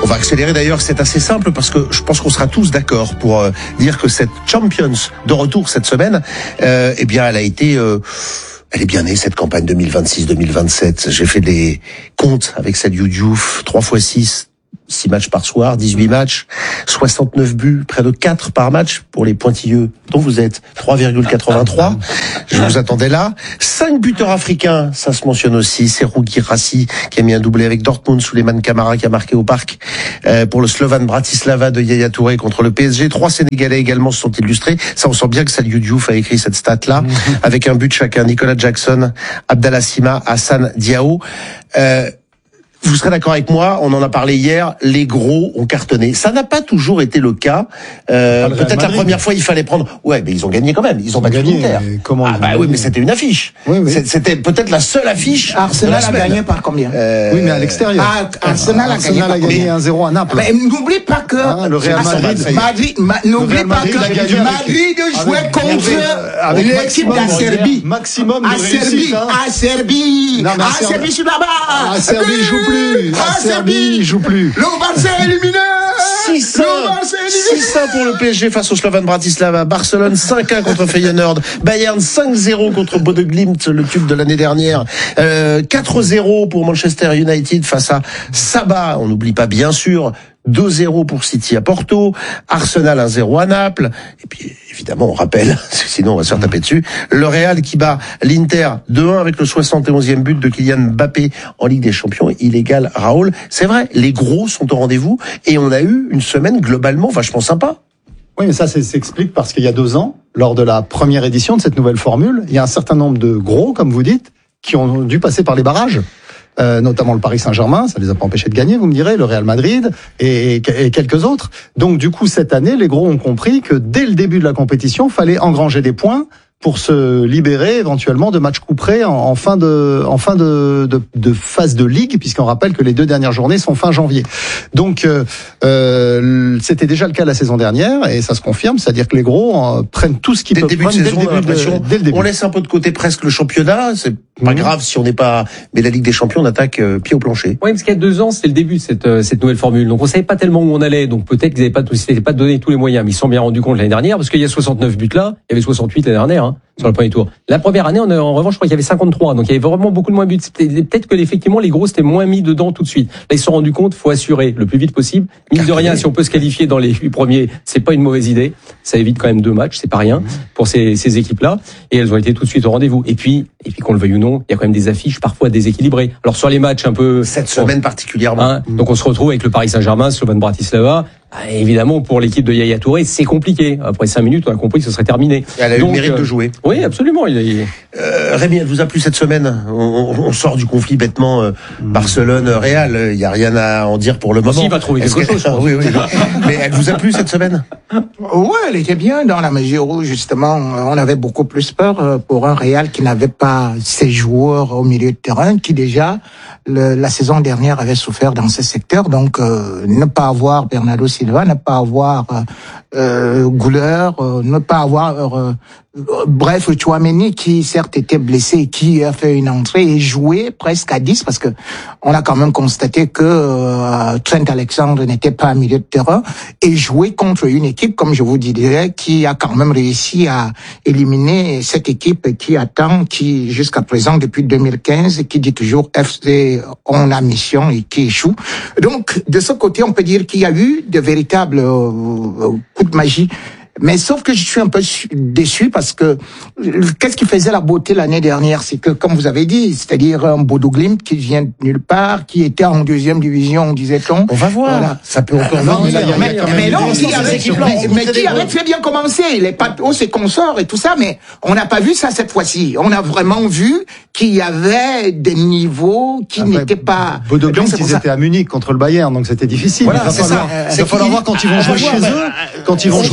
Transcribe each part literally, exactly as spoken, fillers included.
On va accélérer d'ailleurs, c'est assez simple parce que je pense qu'on sera tous d'accord pour euh, dire que cette Champions de retour cette semaine, euh, eh bien elle a été... Euh, Elle est bien née, cette campagne deux mille vingt-six deux mille vingt-sept. J'ai fait des comptes avec Saliou Diouf, trois fois six, six matchs par soir, dix-huit matchs, soixante-neuf buts, près de quatre par match pour les pointilleux dont vous êtes, trois virgule quatre-vingt-trois. Je vous attendais là. cinq buteurs africains, ça se mentionne aussi. Serhou Guirassy qui a mis un doublé avec Dortmund, Souleymane Camara qui a marqué au parc euh, pour le Slovan Bratislava de Yaya Touré contre le P S G. Trois Sénégalais également se sont illustrés. Ça, on sent bien que Saliou Diouf a écrit cette stat-là, mmh. avec un but chacun. Nicolas Jackson, Abdallah Sima, Hassan Diao. Euh, Vous serez d'accord avec moi, on en a parlé hier, les gros ont cartonné. Ça n'a pas toujours été le cas. Euh, peut-être la première fois, il fallait prendre... Ouais, mais ils ont gagné quand même. Ils ont battu l'Inter. Comment Ah bah oui, mais c'était une affiche. Oui, oui. C'était peut-être la seule affiche. Arsenal a gagné par combien euh... Oui, mais à l'extérieur. Ah, Arsenal a Arsenal gagné, a gagné un zéro à Naples. Mais n'oublie pas que... Ah, le Real Madrid. Madrid, ma, n'oublie pas que Madrid jouait contre l'équipe d'Acerbi. Maximum de réussite. Acerbi, Acerbi sur là-bas. Acerbi, il joue plus. Acerbi, il joue plus. Le Barça est éliminé. six un pour le P S G face au Slovan Bratislava. Barcelone cinq un contre Feyenoord. Bayern cinq zéro contre Bodø Glimt, le tube de l'année dernière. Euh, quatre zéro pour Manchester United face à Sabah. On n'oublie pas bien sûr deux zéro pour City à Porto, Arsenal un zéro à Naples, et puis évidemment on rappelle, sinon on va se faire taper dessus, le Real qui bat l'Inter deux un avec le soixante et onzième but de Kylian Mbappé en Ligue des Champions, il égale Raoul. C'est vrai, les gros sont au rendez-vous, et on a eu une semaine globalement vachement sympa. Oui, mais ça s'explique parce qu'il y a deux ans, lors de la première édition de cette nouvelle formule, il y a un certain nombre de gros, comme vous dites, qui ont dû passer par les barrages. Euh, notamment le Paris Saint-Germain, ça les a pas empêchés de gagner, vous me direz, le Real Madrid et, et, et quelques autres. Donc du coup, cette année, les gros ont compris que dès le début de la compétition, fallait engranger des points pour se libérer éventuellement de matchs couperés en, en fin de en fin de, de, de phase de ligue, puisqu'on rappelle que les deux dernières journées sont fin janvier. Donc euh, euh, c'était déjà le cas la saison dernière et ça se confirme, c'est-à-dire que les gros euh, prennent tout ce qu'ils peuvent prendre dès le début. De, dès le début. On laisse un peu de côté presque le championnat, c'est pas mmh. grave si on n'est pas, mais la Ligue des Champions, on attaque euh, pied au plancher. Oui, parce qu'il y a deux ans, c'était le début de cette euh, cette nouvelle formule, donc on savait pas tellement où on allait, donc peut-être qu'ils n'avaient pas s'étaient pas donné tous les moyens, mais ils se sont bien rendus compte l'année dernière, parce qu'il y a soixante-neuf buts là, il y avait soixante-huit l'année dernière. Hein. Sur le premier tour. La première année, on a, en revanche, je crois qu'il y avait cinquante-trois. Donc, il y avait vraiment beaucoup de moins buts. Peut-être que, effectivement, les gros s'étaient moins mis dedans tout de suite. Là, ils se sont rendus compte, faut assurer le plus vite possible. Mine de rien, si on peut se qualifier dans les huit premiers, c'est pas une mauvaise idée. Ça évite quand même deux matchs, c'est pas rien pour ces, ces équipes-là. Et elles ont été tout de suite au rendez-vous. Et puis, et puis qu'on le veuille ou non, il y a quand même des affiches parfois déséquilibrées. Alors, sur les matchs un peu... Cette semaine particulièrement. Hein, donc, on se retrouve avec le Paris Saint-Germain, Slovan Bratislava. Évidemment, pour l'équipe de Yaya Touré, c'est compliqué. Après cinq minutes, on a compris que ce serait terminé. Et elle a eu Donc, le mérite euh, de jouer. Oui, absolument. Il est... euh, Rémi, elle vous a plu cette semaine? on, on sort du conflit bêtement euh, Barcelone-Real. Il n'y a rien à en dire pour le moment. Si, il va trouver quelque chose. Oui, oui. Mais elle vous a plu cette semaine? Ouais, elle était bien dans la mesure où justement on avait beaucoup plus peur pour un Real qui n'avait pas ses joueurs au milieu de terrain, qui déjà le, la saison dernière avait souffert dans ce secteur. Donc euh, ne pas avoir Bernardo Silva, ne pas avoir euh, Güler, euh, ne pas avoir euh, bref, Tchouaméni qui certes était blessé et qui a fait une entrée et joué presque à dix parce que on a quand même constaté que euh, Trent Alexander n'était pas à milieu de terrain et joué contre une équipe, comme je vous disais, qui a quand même réussi à éliminer cette équipe qui attend, qui jusqu'à présent depuis deux mille quinze, qui dit toujours F C on a mission et qui échoue. Donc de ce côté, on peut dire qu'il y a eu de véritables euh, coups de magie. Mais sauf que je suis un peu déçu parce que qu'est-ce qui faisait la beauté l'année dernière, c'est que comme vous avez dit, c'est-à-dire un Bodø Glimt qui vient de nulle part, qui était en deuxième division, disait-on. On va voir. Voilà. Ça peut encore ah, non, mais, mais, mais non, qui avait, mais, mais qui avait très bien commencé, les Patos et consorts et tout ça, mais on n'a pas vu ça cette fois-ci. On a vraiment vu qu'il y avait des niveaux qui ah, n'étaient pas. Bodø Glimt, ils étaient à Munich contre le Bayern, donc c'était difficile. Voilà, c'est ça. Il va falloir voir quand ils vont jouer chez eux, quand ils vont jouer chez eux.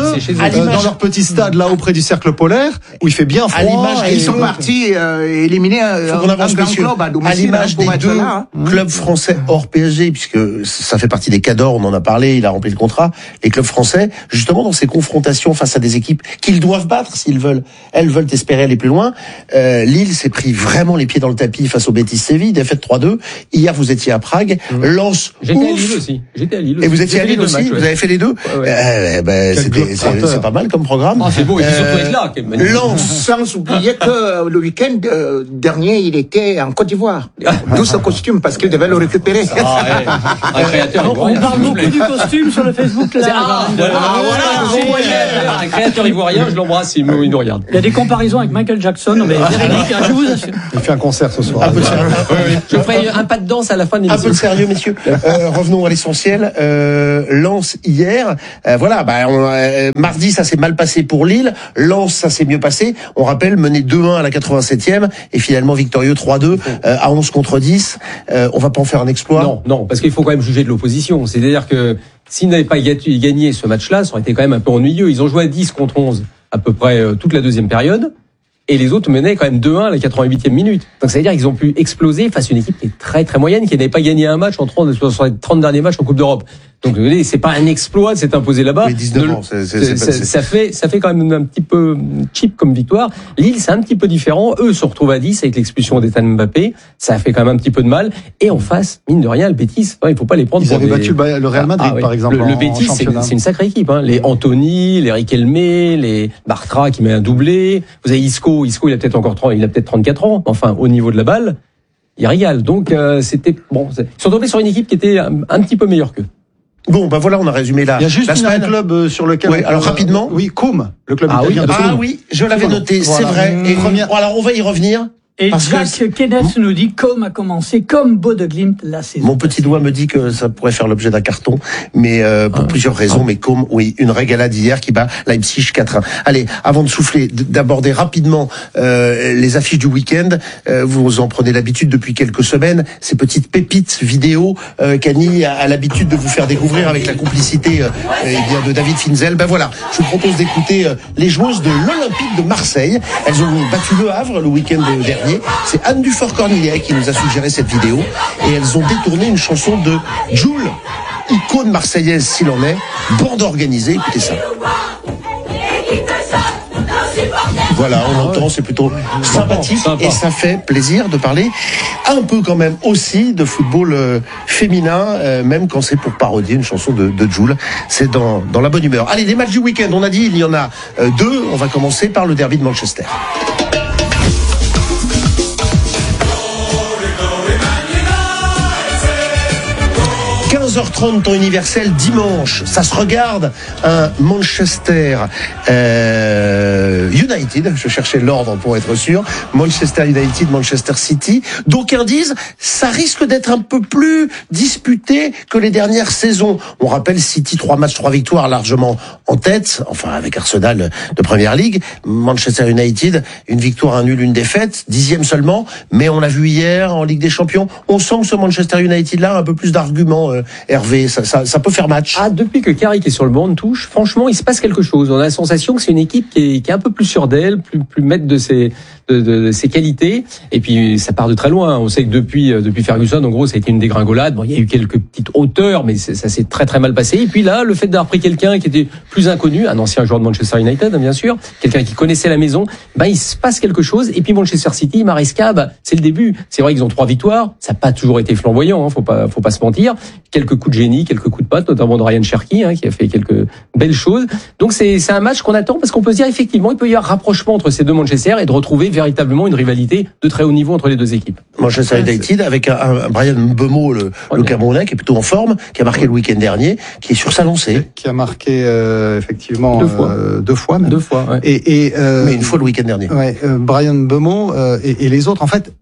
c'est chez eux. euh, dans leur petit stade là auprès du cercle polaire où il fait bien froid. À l'image, Et et ils sont eux, partis euh, éliminer un, Faut qu'on un avance, grand messieurs. club à À domicile l'image hein, pour des être deux là. Hein. clubs français hors P S G, puisque ça fait partie des cadors, on en a parlé, il a rempli le contrat, les clubs français, justement dans ces confrontations face à des équipes qu'ils doivent battre s'ils veulent, elles veulent espérer aller plus loin. Euh, Lille s'est pris vraiment les pieds dans le tapis face au Betis Séville, défaite trois deux. Hier, vous étiez à Prague, Mmh. Lens, J'étais à ouf. Lille aussi. J'étais à Lille aussi. Et vous étiez J'ai à fait Lille les deux aussi, matchs, ouais. vous avez fait les deux. Ouais, ouais. Euh, ben, Quel c'était- c'est globe-trotteur. c'est pas mal comme programme. Ah, c'est beau, et puis surtout Euh, être là, qui est magnifique. Lens, Sans oublier que euh, le week-end euh, dernier, il était en Côte d'Ivoire. D'où ce costume, parce qu'il devait le récupérer. Ah, ouais. Un créateur On ivoirien, parle s'il vous beaucoup plaît. du costume sur le Facebook Live. C'est- Ah, hein. voilà, Ah, voilà, c'est- vous voyez, un créateur ivoirien, je l'embrasse, il me, il nous regarde. Il y a des comparaisons avec Michael Jackson, mais véridique, hein, je vous assure. Il fait un concert ce soir. un peu de sérieux. Je ferai un pas de danse à la fin de Un l'émission. peu de sérieux, messieurs. Euh, revenons à l'essentiel. Euh, Lens hier, euh, voilà. Bah, on, euh, mardi, ça s'est mal passé pour Lille. Lens, ça s'est mieux passé. On rappelle, mené deux un à la quatre-vingt-septième et finalement victorieux trois deux euh, à onze contre dix. Euh, on va pas en faire un exploit. Non, non, parce qu'il faut quand même juger de l'opposition. C'est-à-dire que s'ils n'avaient pas gagné ce match-là, ça aurait été quand même un peu ennuyeux. Ils ont joué à dix contre onze à peu près euh, toute la deuxième période. Et les autres menaient quand même deux un à la quatre-vingt-huitième minute. Donc ça veut dire qu'ils ont pu exploser face à une équipe qui est très très moyenne, qui n'avait pas gagné un match en trente, sur les trente derniers matchs en Coupe d'Europe. Donc vous voyez, c'est pas un exploit de s'être imposé là-bas. Oui, dix-neuf Ne- ans, c'est- c'est- c'est- c'est pas- ça, c'est- ça fait ça fait quand même un petit peu cheap comme victoire. Lille, c'est un petit peu différent. Eux se retrouvent à dix avec l'expulsion d'Ethan Mbappé. Ça a fait quand même un petit peu de mal. Et en face, mine de rien, le Betis, ouais, il faut pas les prendre Ils pour avaient des- battu le Bayern- le Real Madrid, Ah, ouais. par exemple, Le, en- le en Betis, c'est championnat. c'est une sacrée équipe. Hein. Les Anthony, les Riquelme, les Bartra qui met un doublé. Vous avez Isco. Isco, il a peut-être encore trente, il a peut-être trente-quatre ans. Enfin, au niveau de la balle, il régale. Donc, euh, c'était bon. c'est- Ils sont tombés sur une équipe qui était un, un petit peu meilleure qu'eux. Bon, bah voilà, on a résumé la, Il y a juste la une- un semaine. club euh, sur lequel. Oui, on- alors rapidement. Oui, Côme, le club Ah oui, italien de Ah Côme. oui, je l'avais Voilà. noté, c'est Voilà. vrai. Et Première- alors, on va y revenir. Et Parce que Jacques Kenneth nous dit, comme a commencé, comme Bodø/Glimt la saison. Mon petit doigt me dit que ça pourrait faire l'objet d'un carton, mais euh, pour plusieurs raisons. Mais comme, oui, une régalade hier qui bat Leipzig quatre un. Allez, avant de souffler, d- d'aborder rapidement euh, les affiches du week-end, euh, vous en prenez l'habitude depuis quelques semaines, ces petites pépites vidéo euh, qu'Annie a, a l'habitude de vous faire découvrir avec la complicité euh, eh bien, de David Finzel. Ben voilà, je vous propose d'écouter euh, les joueuses de l'Olympique de Marseille. Elles ont battu Le Havre le week-end dernier. C'est Anne Dufort-Cornillet qui nous a suggéré cette vidéo et elles ont détourné une chanson de Jul, icône marseillaise s'il en est, bande organisée, écoutez ça. Voilà, on entend, c'est plutôt sympathique Sympa. et ça fait plaisir de parler un peu quand même aussi de football euh, féminin, euh, même quand c'est pour parodier une chanson de, de Jul. C'est dans, dans la bonne humeur. Allez, les matchs du week-end, on a dit il y en a euh, deux. On va commencer par le derby de Manchester. quinze heures trente temps universel dimanche, ça se regarde un Manchester euh, United, je cherchais l'ordre pour être sûr, Manchester United, Manchester City. D'aucuns disent ça risque d'être un peu plus disputé que les dernières saisons. On rappelle City, trois matchs, trois victoires largement en tête, enfin avec Arsenal de Première Ligue. Manchester United, une victoire, un nul, une défaite, dixième seulement, mais on l'a vu hier en Ligue des Champions, on sent que ce Manchester United-là a un peu plus d'arguments, euh, Hervé, ça, ça, ça peut faire match. Ah, depuis que Carrick est sur le banc de touche, franchement, il se passe quelque chose. On a la sensation que c'est une équipe qui est, qui est un peu plus sûre d'elle, plus, plus maître de ses, de, de, de ses qualités. Et puis, ça part de très loin. On sait que depuis, depuis Ferguson, en gros, ça a été une dégringolade. Bon, il y a eu quelques petites hauteurs, mais c'est, ça s'est très très mal passé. Et puis là, le fait d'avoir pris quelqu'un qui était plus inconnu, un ancien joueur de Manchester United, bien sûr, quelqu'un qui connaissait la maison, ben, il se passe quelque chose. Et puis Manchester City, Maresca, ben, c'est le début. C'est vrai qu'ils ont trois victoires. Ça n'a pas toujours été flamboyant, hein, faut pas, faut pas se mentir. Quelques coups de génie, quelques coups de patte, notamment de Ryan Cherky, hein, qui a fait quelques belles choses. Donc c'est, c'est un match qu'on attend parce qu'on peut se dire effectivement, il peut y avoir rapprochement entre ces deux Manchester et de retrouver véritablement une rivalité de très haut niveau entre les deux équipes. Manchester United avec un, un Brian Mbeumo, le, le Camerounais, qui est plutôt en forme, qui a marqué le week-end dernier, qui est sur sa lancée. Qui a marqué euh, effectivement Deux fois. euh, deux fois même. Deux fois, ouais. Et, et euh, Mais une fois le week-end dernier. Ouais, euh, Brian Mbeumo euh, et, et les autres, en fait,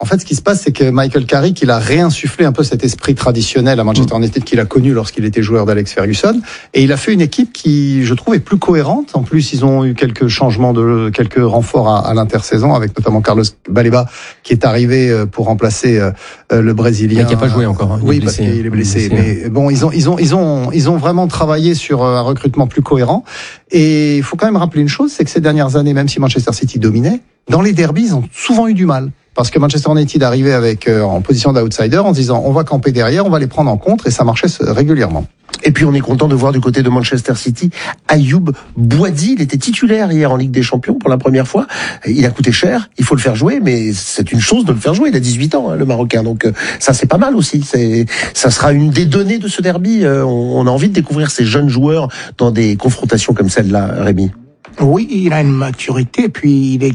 En fait, ce qui se passe, c'est que Michael Carrick, il a réinsufflé un peu cet esprit traditionnel à Manchester United qu'il a connu lorsqu'il était joueur d'Alex Ferguson. Et il a fait une équipe qui, je trouve, est plus cohérente. En plus, ils ont eu quelques changements de, quelques renforts à, à l'intersaison, avec notamment Carlos Baleba, qui est arrivé pour remplacer euh, le Brésilien. Mais qui n'a pas joué encore. Hein. Oui, parce qu'il est blessé. Il est blessé. Mais bon, ils ont, ils ont, ils ont, ils ont vraiment travaillé sur un recrutement plus cohérent. Et il faut quand même rappeler une chose, c'est que ces dernières années, même si Manchester City dominait, dans les derbies, ils ont souvent eu du mal. Parce que Manchester United arrivait avec euh, en position d'outsider en se disant on va camper derrière, on va les prendre en contre, et ça marchait régulièrement. Et puis on est content de voir du côté de Manchester City Ayoub Boadi, il était titulaire hier en Ligue des Champions pour la première fois. Il a coûté cher, il faut le faire jouer, mais c'est une chose de le faire jouer. Il a dix-huit ans, hein, le Marocain, donc euh, ça c'est pas mal aussi. C'est, ça sera une des données de ce derby. Euh, on, on a envie de découvrir ces jeunes joueurs dans des confrontations comme celle-là, Rémi. Oui, il a une maturité, puis il est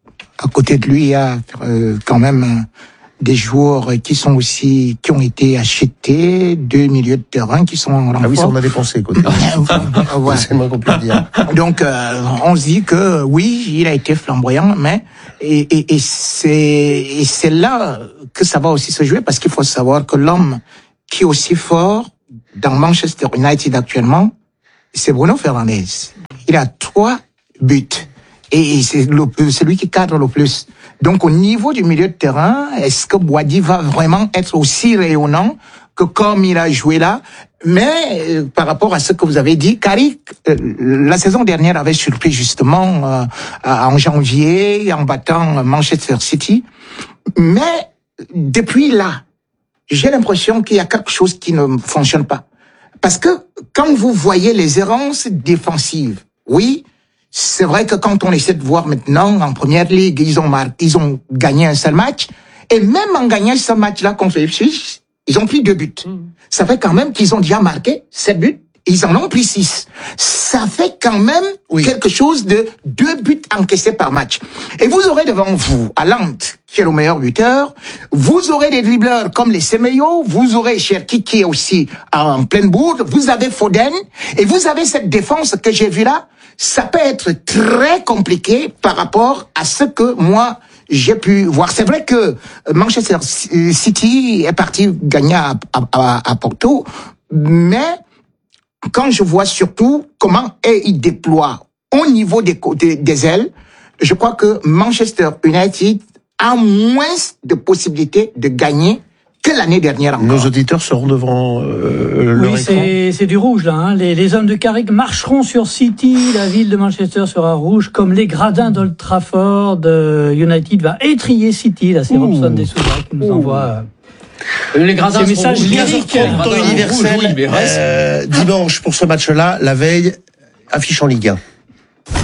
à côté de lui, il y a euh, quand même euh, des joueurs qui sont aussi, qui ont été achetés, deux milieux de terrain qui sont en renfort. Ah oui, ça on a dépensé, côté. Ouais. C'est moins qu'on peut dire. Donc, euh, on se dit que oui, il a été flamboyant, mais et, et, et c'est et c'est là que ça va aussi se jouer, parce qu'il faut savoir que l'homme qui est aussi fort dans Manchester United actuellement, c'est Bruno Fernandes. Il a trois buts. Et c'est le, celui qui cadre le plus. Donc, au niveau du milieu de terrain, est-ce que Boadi va vraiment être aussi rayonnant que comme il a joué là? Mais, euh, par rapport à ce que vous avez dit, Carrick, euh, la saison dernière avait surpris justement euh, en janvier, en battant Manchester City. Mais, depuis là, j'ai l'impression qu'il y a quelque chose qui ne fonctionne pas. Parce que, quand vous voyez les errances défensives, oui, c'est vrai que quand on essaie de voir maintenant en première ligue, ils ont mar- ils ont gagné un seul match, et même en gagnant ce match-là contre Ipswich, ils ont pris deux buts. Mmh. Ça fait quand même qu'ils ont déjà marqué sept buts, ils en ont pris six. Ça fait quand même oui. quelque chose de deux buts encaissés par match. Et vous aurez devant vous Haaland, qui est le meilleur buteur, vous aurez des dribbleurs comme les Semedo, vous aurez Cherki qui est aussi en pleine bourre, vous avez Foden, et vous avez cette défense que j'ai vue là. Ça peut être très compliqué par rapport à ce que moi j'ai pu voir. C'est vrai que Manchester City est parti gagner à, à, à Porto, mais quand je vois surtout comment il déploie au niveau des côtés des ailes, je crois que Manchester United a moins de possibilités de gagner que l'année dernière encore. Nos auditeurs seront devant euh, leur oui, écran. c'est, c'est du rouge là. Hein. Les, les hommes de Carrick marcheront sur City. La ville de Manchester sera rouge, comme les gradins d'Old Trafford. Euh, United va étrier City. Là, c'est Ouh. Robson des Souza qui nous Ouh. envoie. Euh, les gradins ces messages lyriques. Temps universel. Euh, dimanche pour ce match-là, la veille, affiche en Ligue un.